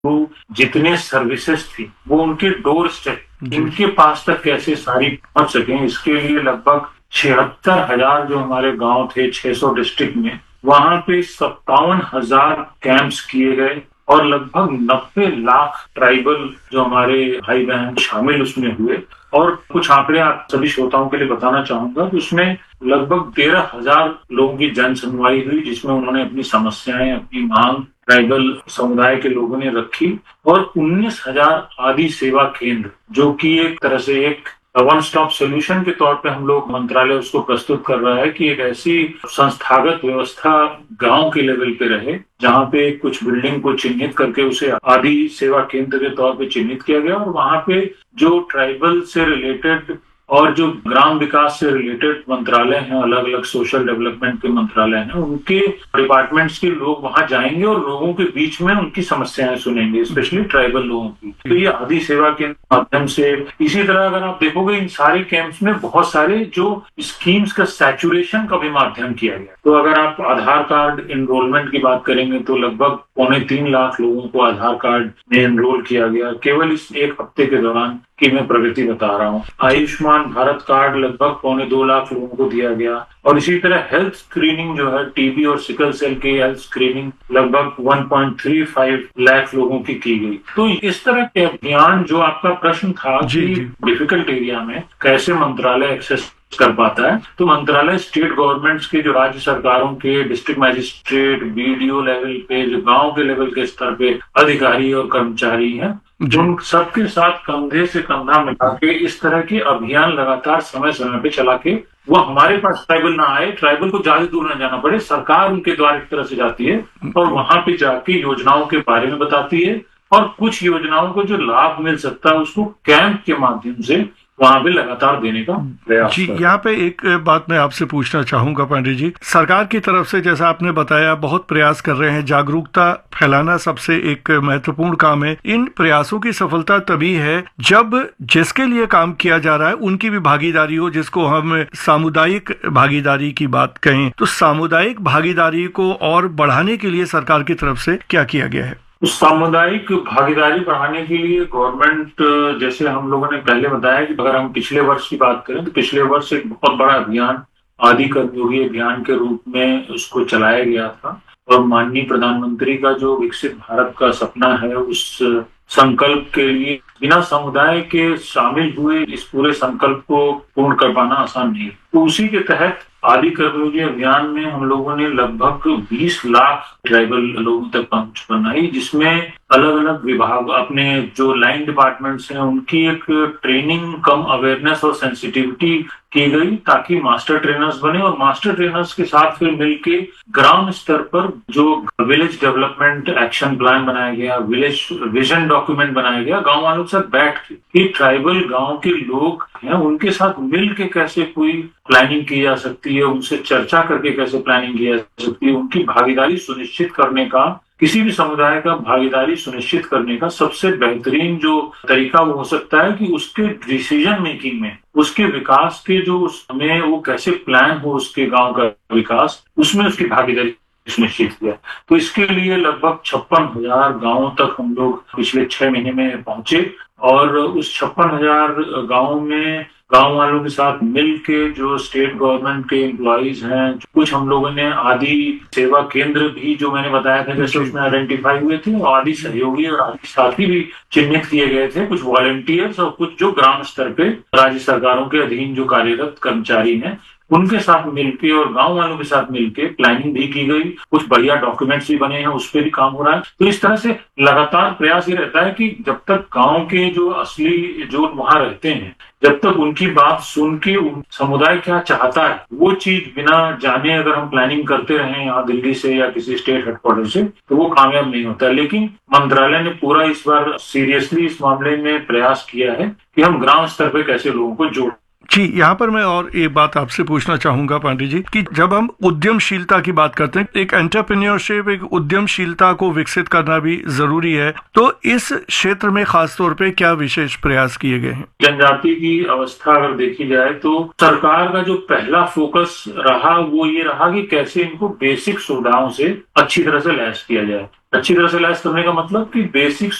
Through जितने services थी वो उनके डोर स्टेप इनके पास तक कैसे सारी पहुंच सके, इसके लिए लगभग 76,000 जो हमारे गांव थे 600 डिस्ट्रिक्ट में, वहां पे 57,000 कैंप्स किए गए और लगभग 90 लाख ट्राइबल जो हमारे भाई बहन शामिल उसमें हुए। और कुछ आंकड़े आप सभी श्रोताओं के लिए बताना चाहूंगा कि उसमें लगभग 13,000 लोगों की जन सुनवाई हुई, जिसमें उन्होंने अपनी समस्याएं, अपनी मांग ट्राइबल समुदाय के लोगों ने रखी। और 19,000 आदि सेवा केंद्र, जो कि एक तरह से एक वन स्टॉप सोल्यूशन के तौर पे हम लोग मंत्रालय उसको प्रस्तुत कर रहा है कि एक ऐसी संस्थागत व्यवस्था गांव के लेवल पे रहे जहां पे कुछ बिल्डिंग को चिन्हित करके उसे आदि सेवा केंद्र के तौर पे चिन्हित किया गया और वहां पे जो ट्राइबल से रिलेटेड और जो ग्राम विकास से रिलेटेड मंत्रालय हैं, अलग अलग सोशल डेवलपमेंट के मंत्रालय हैं, उनके डिपार्टमेंट्स के लोग वहां जाएंगे और लोगों के बीच में उनकी समस्याएं सुनेंगे, स्पेशली ट्राइबल लोगों की। तो ये आदि सेवा के माध्यम से, इसी तरह अगर आप देखोगे इन सारे कैंप्स में बहुत सारे जो स्कीम्स का सैचुरेशन का भी माध्यम किया गया। तो अगर आप आधार कार्ड एनरोलमेंट की बात करेंगे तो लगभग 2.25 लाख लोगों को आधार कार्ड में एनरोल किया गया केवल इस एक हफ्ते के दौरान की मैं प्रगति बता रहा हूँ। आयुष्मान भारत कार्ड लगभग 2.25 लाख लोगों को दिया गया। और इसी तरह हेल्थ स्क्रीनिंग जो है, टीबी और सिकल सेल की हेल्थ स्क्रीनिंग लगभग 1.35 लाख लोगों की गई। तो इस तरह के अभियान, जो आपका प्रश्न था कि डिफिकल्ट एरिया में कैसे मंत्रालय एक्सेस कर पाता है, तो मंत्रालय स्टेट गवर्नमेंट्स के, जो राज्य सरकारों के डिस्ट्रिक्ट मैजिस्ट्रेट, बीडीओ लेवल पे, जो गांव के लेवल के स्तर पे अधिकारी और कर्मचारी हैं, उन सबके साथ कंधे से कंधा मिला के इस तरह के अभियान लगातार समय समय पे चला के वो हमारे पास ट्राइबल ना आए, ट्राइबल को ज्यादा दूर न जाना पड़े, सरकार उनके द्वार एक तरह से जाती है और वहां पे जाके योजनाओं के बारे में बताती है और कुछ योजनाओं को जो लाभ मिल सकता है उसको कैंप के माध्यम से वहां भी लगातार देने का प्रयास। जी, यहाँ पे एक बात मैं आपसे पूछना चाहूंगा पांडे जी, सरकार की तरफ से जैसा आपने बताया बहुत प्रयास कर रहे हैं, जागरूकता फैलाना सबसे एक महत्वपूर्ण काम है। इन प्रयासों की सफलता तभी है जब जिसके लिए काम किया जा रहा है उनकी भी भागीदारी हो, जिसको हम सामुदायिक भागीदारी की बात कहें। तो सामुदायिक भागीदारी को और बढ़ाने के लिए सरकार की तरफ से क्या किया गया है? सामुदायिक भागीदारी बढ़ाने के लिए गवर्नमेंट, जैसे हम लोगों ने पहले बताया कि अगर हम पिछले वर्ष की बात करें तो पिछले वर्ष एक बहुत बड़ा अभियान आदि कर्मयोगी अभियान के रूप में उसको चलाया गया था। और माननीय प्रधानमंत्री का जो विकसित भारत का सपना है, उस संकल्प के लिए बिना समुदाय के शामिल हुए इस पूरे संकल्प को पूर्ण कर पाना आसान नहीं। तो उसी के तहत आदि कर्मयोगी अभियान में हम लोगों ने लगभग 20 लाख ट्राइबल लोगों तक पहुंच बनाई, जिसमें अलग अलग विभाग, अपने जो लाइन डिपार्टमेंट्स हैं उनकी एक ट्रेनिंग कम अवेयरनेस और सेंसिटिविटी की गई ताकि मास्टर ट्रेनर्स बने और मास्टर ट्रेनर्स के साथ फिर मिलके ग्राम स्तर पर जो विलेज डेवलपमेंट एक्शन प्लान बनाया गया, विलेज विजन डॉक्यूमेंट बनाया गया, गांव वालों के साथ बैठ के कि ट्राइबल गांव के लोग हैं उनके साथ मिल के कैसे कोई प्लानिंग की जा सकती है, उनसे चर्चा करके कैसे प्लानिंग की जा सकती है, उनकी भागीदारी सुनिश्चित करने का, किसी भी समुदाय का भागीदारी सुनिश्चित करने का सबसे बेहतरीन जो तरीका वो हो सकता है कि उसके डिसीजन मेकिंग में, उसके विकास के जो उसमें वो कैसे प्लान हो, उसके गांव का विकास, उसमें उसकी भागीदारी सुनिश्चित किया। तो इसके लिए लगभग 56,000 गांवों तक हम लोग पिछले 6 महीने में पहुंचे और उस 56,000 गांवों में गांव वालों के साथ मिलके जो स्टेट गवर्नमेंट के एम्प्लॉइज हैं, कुछ हम लोगों ने आदि सेवा केंद्र भी जो मैंने बताया था जैसे उसमें आइडेंटिफाई हुए थे, और आदि सहयोगी और आदि साथी भी चिन्हित किए गए थे, कुछ वॉलंटियर्स और कुछ जो ग्राम स्तर पे राज्य सरकारों के अधीन जो कार्यरत कर्मचारी हैं उनके साथ मिलके और गांव वालों के साथ मिलके प्लानिंग भी की गई, कुछ बढ़िया डॉक्यूमेंट्स भी बने हैं, उस पर भी काम हो रहा है। तो इस तरह से लगातार प्रयास ये रहता है कि जब तक गांव के जो असली जो वहां रहते हैं, जब तक उनकी बात सुन के समुदाय क्या चाहता है वो चीज बिना जाने अगर हम प्लानिंग करते रहे यहाँ दिल्ली से या किसी स्टेट हेडक्वार्टर से, तो वो कामयाब नहीं होता। लेकिन मंत्रालय ने पूरा इस बार सीरियसली इस मामले में प्रयास किया है कि हम ग्राम स्तर पे कैसे लोगों को जोड़ जी, यहाँ पर मैं और एक बात आपसे पूछना चाहूंगा पांडे जी कि जब हम उद्यमशीलता की बात करते हैं, एक एंटरप्रेन्योरशिप, एक उद्यमशीलता को विकसित करना भी जरूरी है, तो इस क्षेत्र में खासतौर पे क्या विशेष प्रयास किए गए हैं? जनजाति की अवस्था अगर देखी जाए तो सरकार का जो पहला फोकस रहा वो ये रहा कि कैसे इनको बेसिक सुविधाओं से अच्छी तरह से लैस किया जाए। अच्छी तरह से लैस करने का मतलब कि बेसिक